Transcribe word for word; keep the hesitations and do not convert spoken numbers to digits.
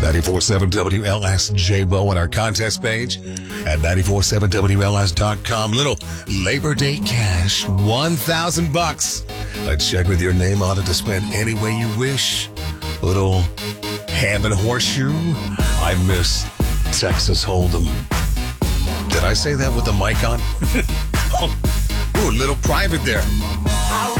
ninety-four point seven W L S J-Bo on our contest page at nine four seven W L S dot com. Little Labor Day cash, one thousand bucks. A check with your name on it to spend any way you wish. Little ham and horseshoe. I miss Texas Hold'em. Did I say that with the mic on? Oh, ooh, a little private there.